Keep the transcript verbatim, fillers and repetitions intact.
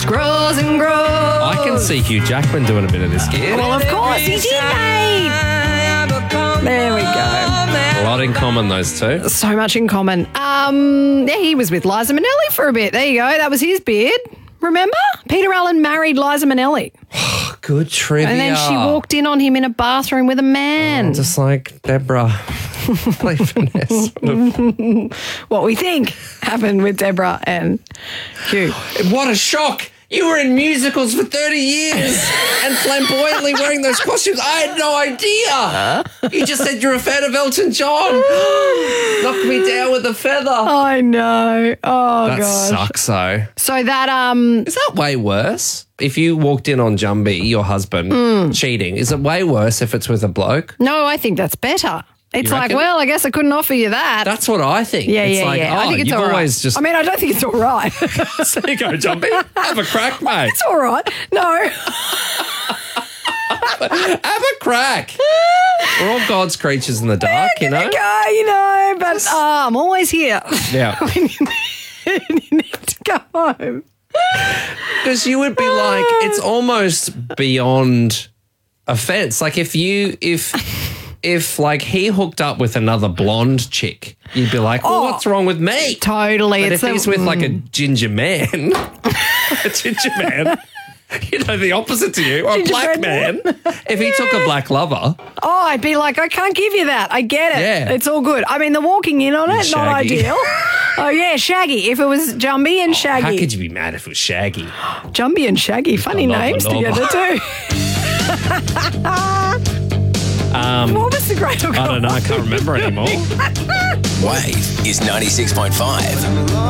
grows and grows. I can see Hugh Jackman doing a bit of this gear. Well, of course, he did, mate. There we go. A lot in common, those two. So much in common. Um, yeah, he was with Liza Minnelli for a bit. There you go. That was his beard. Remember? Peter Allen married Liza Minnelli. Good trivia. And then she walked in on him in a bathroom with a man. Oh, just like Deborah. What we think happened with Deborah and Hugh. What a shock. You were in musicals for thirty years and flamboyantly wearing those costumes. I had no idea. You just said you're a fan of Elton John. Knocked me down with a feather. I know. Oh, that gosh. sucks, though. So that, um... Is that way worse? If you walked in on Jumbie, your husband, Mm. cheating, is it way worse if it's with a bloke? No, I think that's better. It's You like, reckon? well, I guess I couldn't offer you that. That's what I think. yeah, it's yeah, like, yeah. Oh, I think it's you've all right. always just... I mean, I don't think it's all right. There you go, Jumbie. Have a crack, mate. It's all right. No. Have a crack. We're all God's creatures in the dark, you know? Go, you know, but uh, I'm always here. Yeah. when you need to go home. Because you would be like, it's almost beyond offense. Like if you, if, if like he hooked up with another blonde chick, you'd be like, well, Oh, what's wrong with me? Totally. But it's if the- he's with like a ginger man, a ginger man, you know, the opposite to you, or a black man, if he took a black lover. Oh, I'd be like, I can't give you that. I get it. Yeah. It's all good. I mean, the walking in on it, not Shaggy. ideal. Oh, yeah, Shaggy. If it was Jumbie and Shaggy. How could you be mad if it was Shaggy? Jumbie and Shaggy. Funny Lover, names lover. together, too. Um, What was the great I don't know. I can't remember anymore. Wave is ninety-six point five.